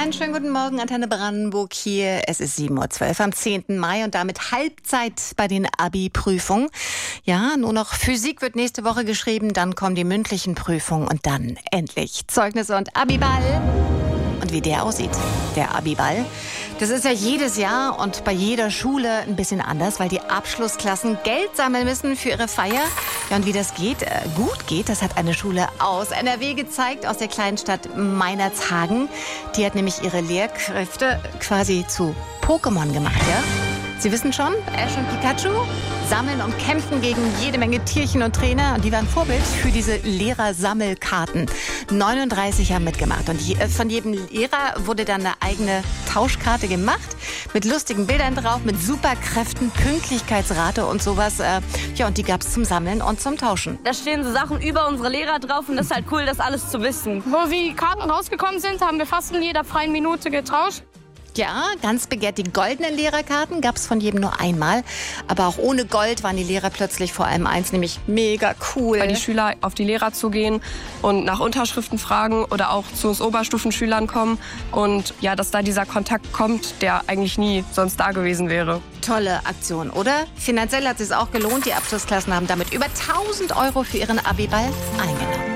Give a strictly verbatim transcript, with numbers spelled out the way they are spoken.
Einen schönen guten Morgen, Antenne Brandenburg hier. Es ist sieben Uhr zwölf am zehnten Mai und damit Halbzeit bei den Abi-Prüfungen. Ja, nur noch Physik wird nächste Woche geschrieben, dann kommen die mündlichen Prüfungen und dann endlich Zeugnisse und Abiball. Und wie der aussieht, der Abiball. Das ist ja jedes Jahr und bei jeder Schule ein bisschen anders, weil die Abschlussklassen Geld sammeln müssen für ihre Feier. Ja, und wie das geht, äh, gut geht, das hat eine Schule aus N R W gezeigt, aus der kleinen Stadt Meinerzhagen. Die hat nämlich ihre Lehrkräfte quasi zu Pokémon gemacht, ja? Sie wissen schon, Ash und Pikachu sammeln und kämpfen gegen jede Menge Tierchen und Trainer. Und die waren Vorbild für diese Lehrersammelkarten. neununddreißig haben mitgemacht. Und je, von jedem Lehrer wurde dann eine eigene Tauschkarte gemacht. Mit lustigen Bildern drauf, mit Superkräften, Pünktlichkeitsrate und sowas. Ja, und die gab es zum Sammeln und zum Tauschen. Da stehen so Sachen über unsere Lehrer drauf und das ist halt cool, das alles zu wissen. Wo die Karten rausgekommen sind, haben wir fast in jeder freien Minute getauscht. Ja, ganz begehrt. Die goldenen Lehrerkarten gab es von jedem nur einmal. Aber auch ohne Gold waren die Lehrer plötzlich vor allem eins, nämlich mega cool. Weil die Schüler auf die Lehrer zugehen und nach Unterschriften fragen oder auch zu uns Oberstufenschülern kommen. Und ja, dass da dieser Kontakt kommt, der eigentlich nie sonst da gewesen wäre. Tolle Aktion, oder? Finanziell hat es sich auch gelohnt. Die Abschlussklassen haben damit über tausend Euro für ihren Abiball eingenommen.